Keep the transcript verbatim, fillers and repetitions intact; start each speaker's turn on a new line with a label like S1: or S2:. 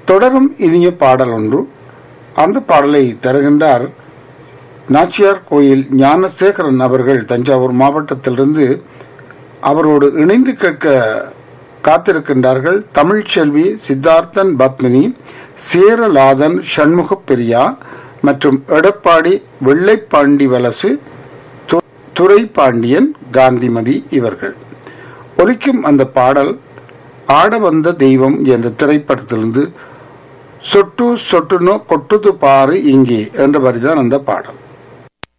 S1: தொடரும் இனிய பாடல் ஒன்று. அந்த பாடலை தருகின்றார் நாச்சியார் கோயில் ஞானசேகரன் அவர்கள், தஞ்சாவூர் மாவட்டத்திலிருந்து. அவரோடு இணைந்து கேட்க காத்திருக்கின்றார்கள் தமிழ்ச்செல்வி, சித்தார்த்தன், பத்மினி, சேரலாதன், சண்முக பெரியா மற்றும் எடப்பாடி வெள்ளைப்பாண்டி வலசு, துரை பாண்டியன், காந்திமதி இவர்கள். ஒலிக்கும் அந்த பாடல் ஆட வந்த தெய்வம் என்ற திரைப்படத்திலிருந்து சொட்டு சொட்டுனோ கொட்டுது பாரு இங்கே என்ற வரிதான் அந்த பாடல்.